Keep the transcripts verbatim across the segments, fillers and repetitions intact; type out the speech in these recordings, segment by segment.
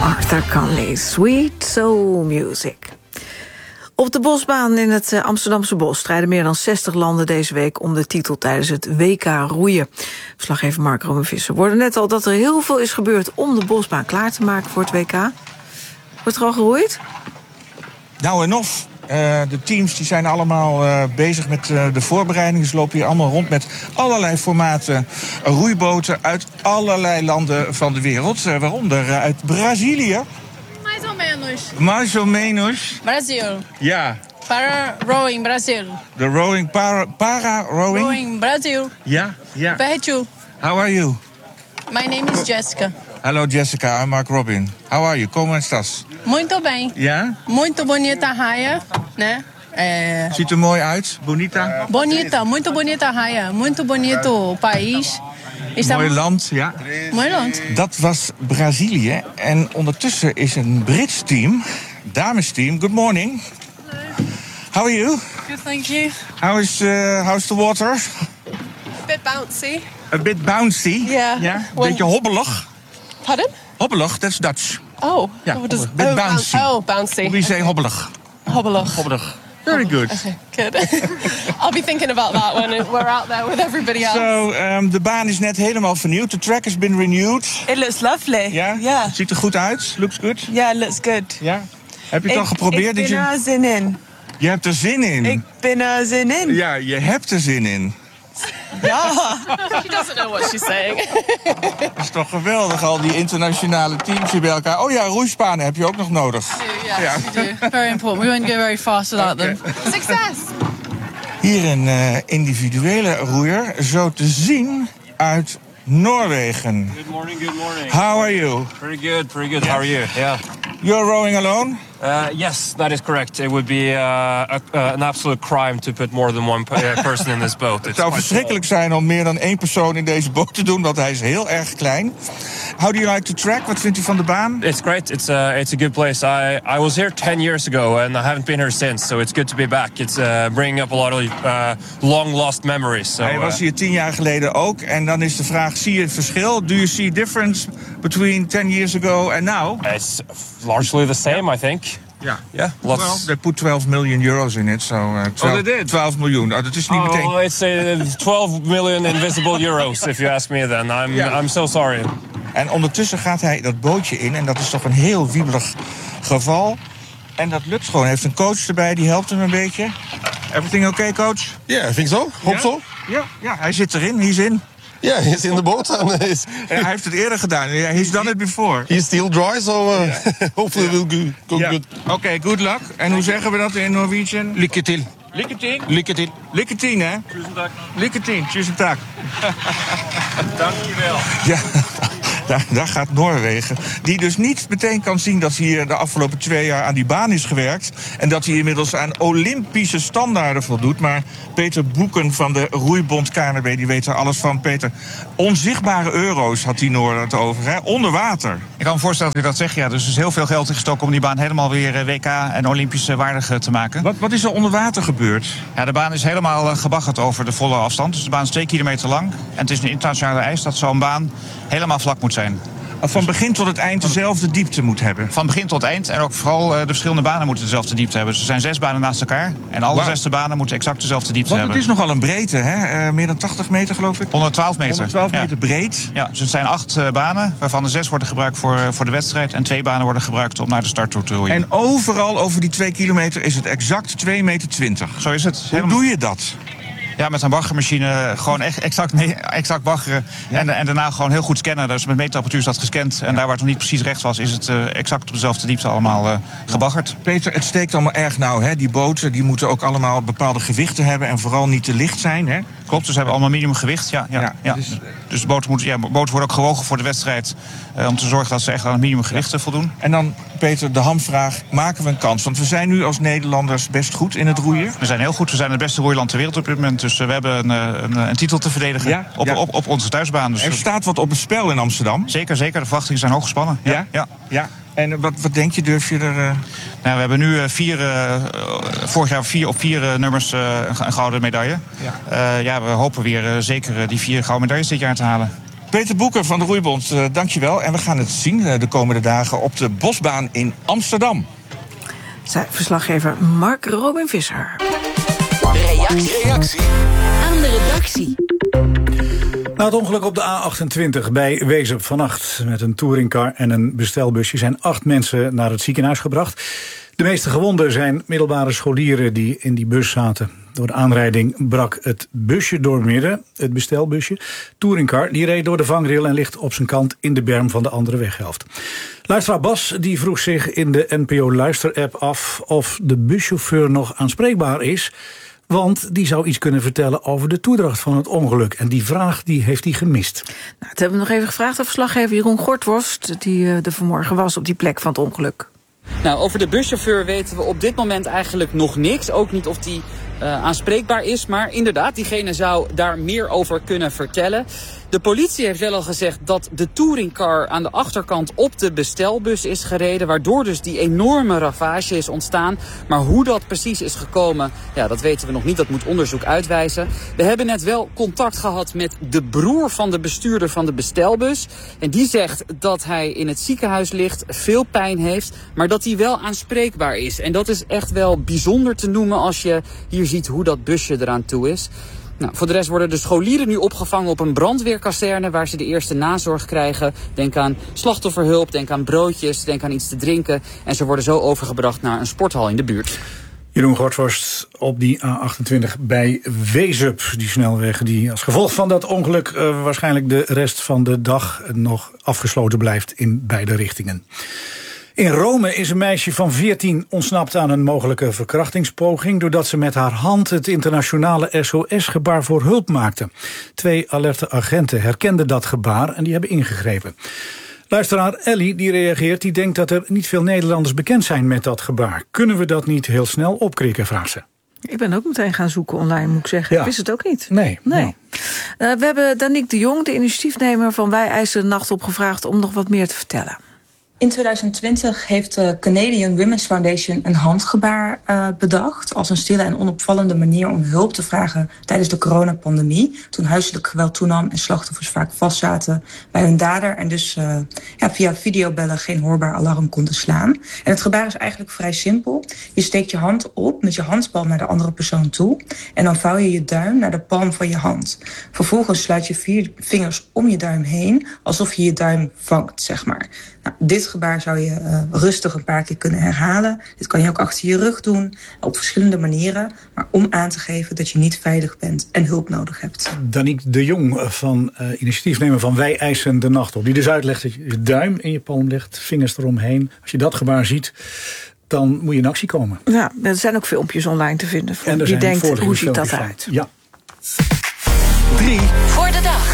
Arthur Conley, Sweet Soul Music. Op de bosbaan in het Amsterdamse bos strijden meer dan zestig landen deze week om de titel tijdens het W K roeien. Verslaggever Mark Romevisser hoorde net al dat er heel veel is gebeurd om de bosbaan klaar te maken voor het W K. Wordt er al geroeid? Nou en of. Uh, de teams die zijn allemaal uh, bezig met uh, de voorbereidingen. Ze lopen hier allemaal rond met allerlei formaten uh, roeiboten uit allerlei landen van de wereld. Uh, waaronder uh, uit Brazilië. Mais ou menos. Mais ou menos. Brasil. Ja. Para rowing Brazil. De rowing, para, para rowing. Rowing Brazil. Ja, ja. Beijo. How are you? My name is Jessica. Hello Jessica, I'm Mark Robin. How are you? Como estás? Muito bem. Ja? Muito bonita raia, né? É... Ziet er mooi uit, bonita. Bonita, muito bonita raia. Muito bonito país. Está... Mooi land, ja. Mooi land. Dat was Brazilië. En ondertussen is een Brits team, damesteam. Good morning. Hello. How are you? Good, thank you. How is, uh, how's the water? A bit bouncy. A bit bouncy. Yeah. Ja, een Well... beetje hobbelig. Pardon? Hobbelig, that's Dutch. Oh. Ja, what does... bit oh, bouncy. Oh, bouncy. We say hobbelig. Hobbelig. Hobbelig. Very good. Okay, good. I'll be thinking about that when we're out there with everybody else. So, um, de baan is net helemaal vernieuwd. The track has been renewed. It looks lovely. Ja? Yeah. Het ziet er goed uit. Looks good. Yeah, it looks good. Ja? Heb je het al geprobeerd? Ik ben er zin in. Je hebt er zin in? Ik ben er zin in. Ja, je hebt er zin in. Ja. She doesn't know what she's saying. Dat is toch geweldig, al die internationale teams hier bij elkaar. Oh ja, roeispanen heb je ook nog nodig. Yeah, yeah. We do. Very important. We won't go very fast without them. Success! Hier een uh, individuele roeier, zo te zien uit Noorwegen. Good morning, good morning. How are you? Pretty good, pretty good. How are you? Yeah. You're rowing alone? Uh, yes, that is correct. It would be uh, a, uh, an absolute crime to put more than one uh, person in this boat. Het zou verschrikkelijk zijn om meer dan één persoon in deze boot te doen, want hij is heel erg klein. How do you like the track? Wat vindt u van de baan? It's great. It's a, it's a good place. I, I was here ten years ago and I haven't been here since, so it's good to be back. It's uh, bringing up a lot of uh, long lost memories. So, hij was hier tien jaar geleden ook. En dan is de vraag, zie je het verschil? Do you see difference between ten years ago and now? It's largely the same, I think. Ja, yeah. Well, they put twelve million euros in it, so uh, twelve, oh, they did? twaalf miljoen. Oh, dat is niet oh, meteen. It's uh, twelve million invisible euros, if you ask me. Then I'm Yeah. I'm so sorry. En ondertussen gaat hij dat bootje in. En dat is toch een heel wiebelig geval. En dat lukt gewoon. Hij heeft een coach erbij, die helpt hem een beetje. Everything okay, coach? Yeah, I think so. Hope Ja? so. Ja, ja, hij zit erin. He's in. Yeah, he's in the boat and he's, En hij heeft het eerder gedaan. Yeah, he's done it before. he's still dry, so uh, hopefully it will go, go Ja. good. Oké, okay, good luck. En hoe zeggen we dat in Norwegian? Lykke til. Lykke til. Lykke til. Lykke til, hè? Tusen tak. Lykke til. Tusen tak. Dankjewel. Ja, daar, daar gaat Noorwegen. Die dus niet meteen kan zien dat hier de afgelopen twee jaar aan die baan is gewerkt. En dat hij inmiddels aan Olympische standaarden voldoet. Maar Peter Boeken van de Roeibond K N R B, die weet er alles van. Peter, onzichtbare euro's had die Noor het over, hè? Onder water. Ik kan me voorstellen dat u dat zegt, ja. Dus er is heel veel geld ingestoken om die baan helemaal weer W K en Olympisch waardig te maken. Wat, wat is er onder water gebeurd? Ja, de baan is helemaal gebaggerd over de volle afstand. Dus de baan is twee kilometer lang. En het is een internationale eis dat zo'n baan helemaal vlak moet zijn. Van begin tot het eind dezelfde diepte moet hebben. Van begin tot eind. En ook vooral de verschillende banen moeten dezelfde diepte hebben. Dus er zijn zes banen naast elkaar. En alle Wow. zes de banen moeten exact dezelfde diepte Want hebben. het is nogal een breedte, hè? Uh, meer dan tachtig meter, geloof ik. honderdtwaalf meter. honderdtwaalf Ja. meter breed. Ja, dus het zijn acht uh, banen, waarvan er zes worden gebruikt voor, voor de wedstrijd. En twee banen worden gebruikt om naar de start toe te roeien. En overal over die twee kilometer is het exact twee meter twintig. Zo is het. Hoe Helemaal... doe je dat? Ja, met een baggermachine gewoon echt exact, nee, exact baggeren. Ja. En, en daarna gewoon heel goed scannen. Dus met meetapparatuur is dat gescand. En daar waar het nog niet precies recht was, is het uh, exact op dezelfde diepte allemaal uh, gebaggerd. Peter, het steekt allemaal erg nauw, hè? Die boten die moeten ook allemaal bepaalde gewichten hebben en vooral niet te licht zijn, hè? Klopt, dus we hebben allemaal minimumgewicht. Ja, ja, Ja, ja. dus- Dus de boten, moeten, ja, boten worden ook gewogen voor de wedstrijd. Uh, om te zorgen dat ze echt aan het minimumgewicht uh, voldoen. En dan, Peter, de hamvraag, maken we een kans? Want we zijn nu als Nederlanders best goed in het roeien. We zijn heel goed. We zijn het beste roeiland ter wereld op dit moment. Dus uh, we hebben een, een, een titel te verdedigen Ja, op, ja. Op, op onze thuisbaan. Dus Er staat wat op het spel in Amsterdam. zeker, zeker. De verwachtingen zijn hoog gespannen. Ja? ja. Ja. En wat, wat denk je, durf je er... Uh... Nou, we hebben nu uh, vier, uh, vorig jaar vier, op vier uh, nummers uh, een gouden medaille. Ja. Uh, ja, we hopen weer uh, zeker uh, die vier gouden medailles dit jaar te halen. Peter Boeken van de Roeibond, uh, dankjewel. En we gaan het zien uh, de komende dagen op de Bosbaan in Amsterdam. Zij verslaggever Mark Robin Visser. Reactie. Reactie aan de redactie. Na het ongeluk op de A achtentwintig bij Wezep vannacht met een touringcar en een bestelbusje zijn acht mensen naar het ziekenhuis gebracht. De meeste gewonden zijn middelbare scholieren die in die bus zaten. Door de aanrijding brak het busje doormidden, het bestelbusje. Touringcar die reed door de vangrail en ligt op zijn kant in de berm van de andere weghelft. Luisteraar Bas die vroeg zich in de N P O Luister-app af of de buschauffeur nog aanspreekbaar is. Want die zou iets kunnen vertellen over de toedracht van het ongeluk. En die vraag die heeft hij gemist. Nou, dat hebben we nog even gevraagd aan verslaggever Jeroen Gortworst, die uh, er vanmorgen was op die plek van het ongeluk. Nou, over de buschauffeur weten we op dit moment eigenlijk nog niks. Ook niet of die uh, aanspreekbaar is. Maar inderdaad, diegene zou daar meer over kunnen vertellen. De politie heeft wel al gezegd dat de touringcar aan de achterkant op de bestelbus is gereden. Waardoor dus die enorme ravage is ontstaan. Maar hoe dat precies is gekomen, ja, dat weten we nog niet. Dat moet onderzoek uitwijzen. We hebben net wel contact gehad met de broer van de bestuurder van de bestelbus. En die zegt dat hij in het ziekenhuis ligt, veel pijn heeft. Maar dat hij wel aanspreekbaar is. En dat is echt wel bijzonder te noemen als je hier ziet hoe dat busje eraan toe is. Nou, voor de rest worden de scholieren nu opgevangen op een brandweerkazerne waar ze de eerste nazorg krijgen. Denk aan slachtofferhulp, denk aan broodjes, denk aan iets te drinken. En ze worden zo overgebracht naar een sporthal in de buurt. Jeroen Gortworst op die A achtentwintig bij Wezep. Die snelweg die als gevolg van dat ongeluk uh, waarschijnlijk de rest van de dag nog afgesloten blijft in beide richtingen. In Rome is een meisje van veertien ontsnapt aan een mogelijke verkrachtingspoging doordat ze met haar hand het internationale S O S-gebaar voor hulp maakte. Twee alerte agenten herkenden dat gebaar en die hebben ingegrepen. Luisteraar Ellie die reageert, die denkt dat er niet veel Nederlanders bekend zijn met dat gebaar. Kunnen we dat niet heel snel opkrikken, vraagt ze. Ik ben ook meteen gaan zoeken online, moet ik zeggen. Ja. Ik wist het ook niet. Nee. nee. Nou. Uh, we hebben Danique de Jong, de initiatiefnemer van Wij eisen de nacht, opgevraagd om nog wat meer te vertellen. In twintig twintig heeft de Canadian Women's Foundation een handgebaar uh, bedacht als een stille en onopvallende manier om hulp te vragen tijdens de coronapandemie. Toen huiselijk geweld toenam en slachtoffers vaak vastzaten bij hun dader en dus uh, ja, via videobellen geen hoorbaar alarm konden slaan. En het gebaar is eigenlijk vrij simpel. Je steekt je hand op met je handpalm naar de andere persoon toe en dan vouw je je duim naar de palm van je hand. Vervolgens sluit je vier vingers om je duim heen alsof je je duim vangt, zeg maar. Nou, dit gebaar zou je uh, rustig een paar keer kunnen herhalen. Dit kan je ook achter je rug doen, op verschillende manieren. Maar om aan te geven dat je niet veilig bent en hulp nodig hebt. Danique de Jong van uh, initiatiefnemer van Wij eisen de nacht op. Die dus uitlegt dat je je duim in je palm legt, vingers eromheen. Als je dat gebaar ziet, dan moet je in actie komen. Ja, er zijn ook filmpjes online te vinden. Voor en er die zijn denkt, hoe ziet dat uit? Ja. Drie voor de dag.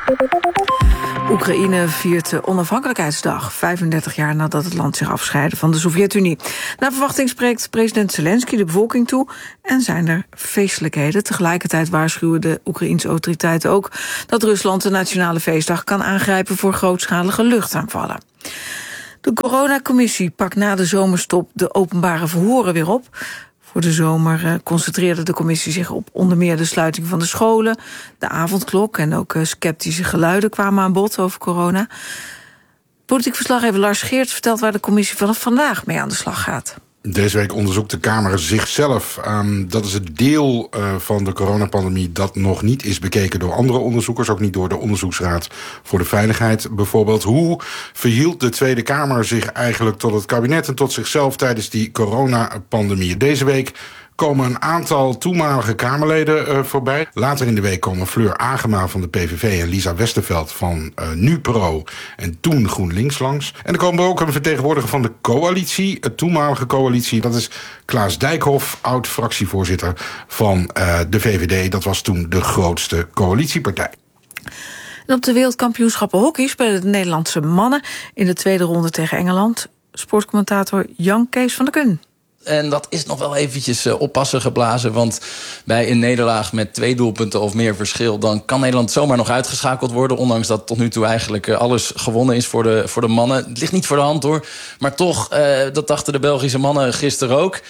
Oekraïne viert de onafhankelijkheidsdag, vijfendertig jaar nadat het land zich afscheidde van de Sovjet-Unie. Naar verwachting spreekt president Zelensky de bevolking toe en zijn er feestelijkheden. Tegelijkertijd waarschuwen de Oekraïense autoriteiten ook dat Rusland de nationale feestdag kan aangrijpen voor grootschalige luchtaanvallen. De coronacommissie pakt na de zomerstop de openbare verhoren weer op. Voor de zomer uh, concentreerde de commissie zich op onder meer de sluiting van de scholen, de avondklok en ook uh, sceptische geluiden kwamen aan bod over corona. Politiek verslaggever Lars Geerts vertelt waar de commissie vanaf vandaag mee aan de slag gaat. Deze week onderzoekt de Kamer zichzelf. Um, dat is het deel uh, van de coronapandemie dat nog niet is bekeken door andere onderzoekers. Ook niet door de Onderzoeksraad voor de Veiligheid bijvoorbeeld. Hoe verhield de Tweede Kamer zich eigenlijk tot het kabinet en tot zichzelf tijdens die coronapandemie? Deze week komen een aantal toenmalige Kamerleden uh, voorbij. Later in de week komen Fleur Agema van de P V V en Lisa Westerveld van uh, NuPro en toen GroenLinks langs. En er komen ook een vertegenwoordiger van de coalitie, de toenmalige coalitie. Dat is Klaas Dijkhoff, oud-fractievoorzitter van uh, de V V D. Dat was toen de grootste coalitiepartij. En op de wereldkampioenschappen hockey spelen de Nederlandse mannen in de tweede ronde tegen Engeland. Sportcommentator Jan Kees van der Kun. En dat is nog wel eventjes uh, oppassen geblazen. Want bij een nederlaag met twee doelpunten of meer verschil, dan kan Nederland zomaar nog uitgeschakeld worden. Ondanks dat tot nu toe eigenlijk uh, alles gewonnen is voor de, voor de mannen. Het ligt niet voor de hand hoor. Maar toch, uh, dat dachten de Belgische mannen gisteren ook.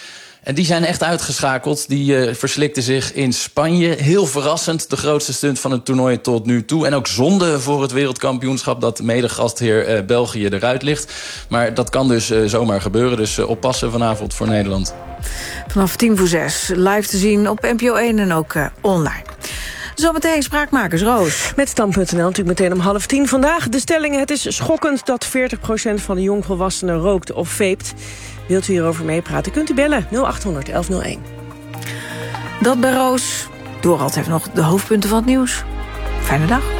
En die zijn echt uitgeschakeld. Die uh, verslikten zich in Spanje. Heel verrassend, de grootste stunt van het toernooi tot nu toe. En ook zonde voor het wereldkampioenschap dat mede-gastheer uh, België eruit ligt. Maar dat kan dus uh, zomaar gebeuren. Dus uh, oppassen vanavond voor Nederland. Vanaf tien voor zes, live te zien op N P O één en ook uh, online. Zometeen Spraakmakers, Roos. Met Stand punt n l natuurlijk meteen om half tien. Vandaag de stellingen. Het is schokkend dat veertig procent van de jongvolwassenen rookt of vape. Wilt u hierover meepraten, kunt u bellen nul acht honderd elf nul één. Dat bij Roos. Dorald heeft nog de hoofdpunten van het nieuws. Fijne dag.